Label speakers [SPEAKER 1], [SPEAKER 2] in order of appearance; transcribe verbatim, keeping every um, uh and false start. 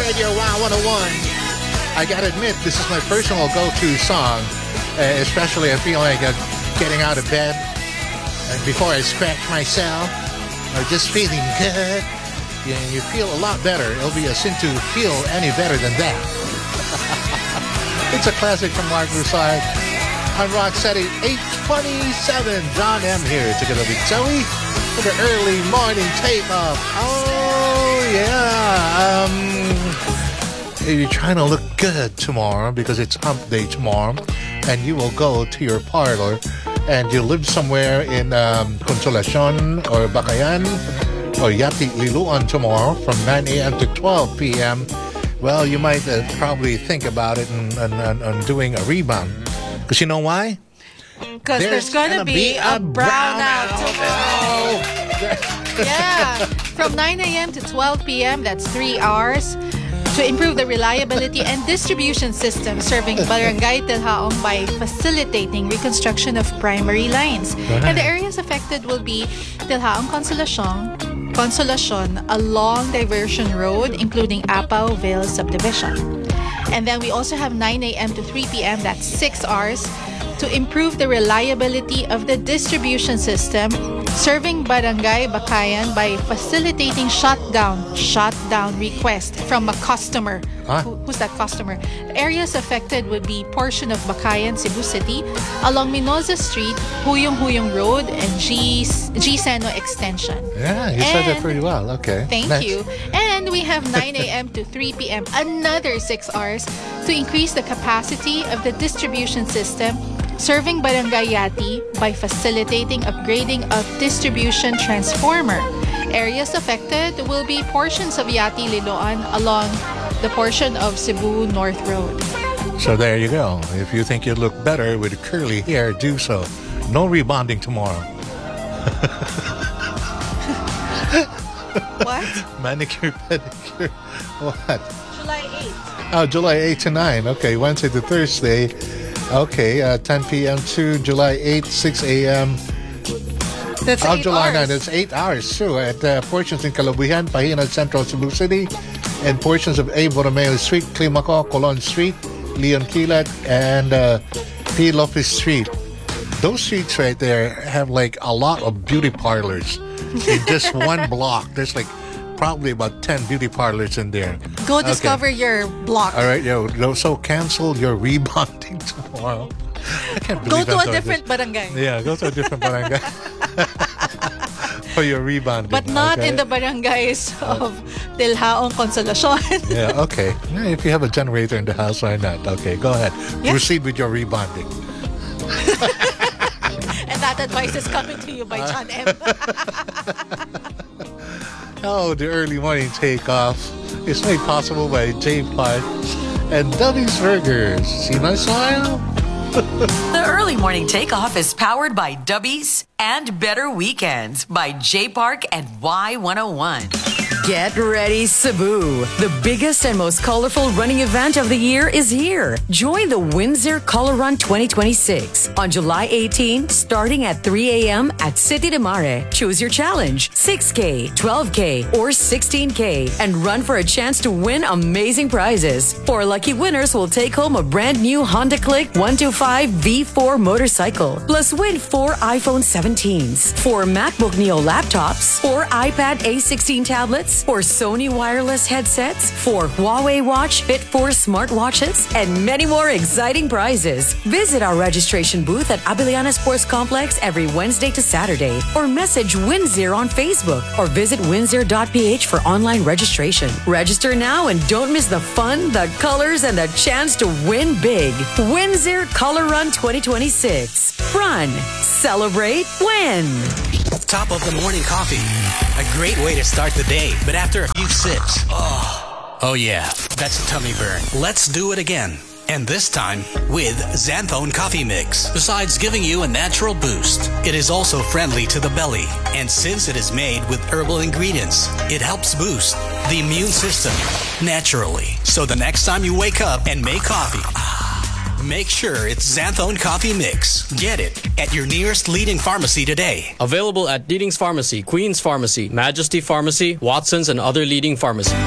[SPEAKER 1] Radio Wow one oh one. I gotta admit, this is my personal go-to song, uh, especially I feel like uh, getting out of bed and before I scratch myself or just feeling good. You, you feel a lot better. It'll be a sin to feel any better than that. It's a classic from Mark Broussard on Rock City eight twenty-seven. John M. here together with Zoe for the early morning tape-off. Oh, yeah. Um, you're trying to look good tomorrow because it's hump day tomorrow, and you will go to your parlor and you live somewhere in um, Consolacion or Bakayan or Yati Liloan tomorrow from nine a.m. to twelve p.m. Well, you might uh, probably think about it and, and, and, and doing a rebound. Because you know why?
[SPEAKER 2] Because there's, there's going to be, be a brownout tomorrow. Yeah. From nine a.m. to twelve p.m., that's three hours. To improve the reliability and distribution system serving Barangay Tilhaong by facilitating reconstruction of primary lines. Right. And the areas affected will be Tilhaong Consolacion, Consolacion, a long diversion road, including Apao Vale Subdivision. And then we also have nine a.m. to three p.m., that's six hours, to improve the reliability of the distribution system, serving Barangay Bakayan by facilitating shutdown, shutdown request from a customer. Huh? Who, who's that customer? Areas affected would be portion of Bakayan, Cebu City, along Minoza Street, Huyong Huyong Road, and G, G Seno Extension.
[SPEAKER 1] Yeah, you and, said that pretty well. Okay.
[SPEAKER 2] Thank Next. you. And we have nine a.m. to three p.m., another six hours, to increase the capacity of the distribution system, serving Barangay Yati by facilitating upgrading of distribution transformer. Areas affected will be portions of Yati Liloan along the portion of Cebu North Road.
[SPEAKER 1] So there you go. If you think you'd look better with curly hair, do so. No rebonding tomorrow.
[SPEAKER 2] What?
[SPEAKER 1] Manicure, pedicure. What?
[SPEAKER 2] July eighth.
[SPEAKER 1] Oh, July eighth to nine. Okay, Wednesday to Thursday. Okay, uh, ten p.m. to July eighth, six a.m.
[SPEAKER 2] That's
[SPEAKER 1] oh,
[SPEAKER 2] eight
[SPEAKER 1] July
[SPEAKER 2] hours.
[SPEAKER 1] ninth. That's eight hours, true. At uh, portions in Calabuyan, Pahina, Central Cebu City, and portions of A. Borromeo Street, Climaco, Colon Street, Leon Quilat, and uh, P. Lopez Street. Those streets right there have like a lot of beauty parlors. In just one block, there's like probably about ten beauty parlors in there.
[SPEAKER 2] Go discover okay. your block.
[SPEAKER 1] All right, yo, so cancel your rebonding tomorrow. I can't believe
[SPEAKER 2] Go to
[SPEAKER 1] I'm
[SPEAKER 2] a different
[SPEAKER 1] this.
[SPEAKER 2] barangay.
[SPEAKER 1] Yeah, go to a different barangay for your rebonding.
[SPEAKER 2] But not
[SPEAKER 1] okay?
[SPEAKER 2] in the barangays of Tilhaong Consolacion.
[SPEAKER 1] Yeah, okay. Yeah, if you have a generator in the house, why not? Okay, go ahead. Yeah. Proceed with your rebonding.
[SPEAKER 2] And that advice is coming to you by John M.
[SPEAKER 3] Oh, the early morning takeoff is made possible by J Park and Dubby's Burgers. See my smile?
[SPEAKER 4] The early morning takeoff is powered by Dubby's and Better Weekends by J Park and Y one oh one. Get ready, Cebu. The biggest and most colorful running event of the year is here. Join the Windsor Color Run twenty twenty-six on July eighteenth, starting at three a.m. at City de Mare. Choose your challenge, six K, twelve K, or sixteen K, and run for a chance to win amazing prizes. Four lucky winners will take home a brand new Honda Click one twenty-five V four motorcycle, plus win four iPhone seventeens, four MacBook Neo laptops, four iPad A sixteen tablets, four Sony wireless headsets, four Huawei Watch Fit four smartwatches, and many more exciting prizes. Visit our registration booth at Abiliana Sports Complex every Wednesday to Saturday, or message Windsor on Facebook, or visit windsor dot p h for online registration. Register now and don't miss the fun, the colors, and the chance to win big. Windsor Color Run twenty twenty-six. Run, celebrate, win.
[SPEAKER 5] Top of the morning coffee. A great way to start the day, but after a few sips, oh, oh yeah, that's a tummy burn. Let's do it again. And this time with Xanthone Coffee Mix. Besides giving you a natural boost, it is also friendly to the belly. And since it is made with herbal ingredients, it helps boost the immune system naturally. So the next time you wake up and make coffee, make sure it's Xanthone Coffee Mix. Get it at your nearest leading pharmacy today.
[SPEAKER 6] Available at Leading's Pharmacy, Queen's Pharmacy, Majesty Pharmacy, Watson's, and other leading pharmacies.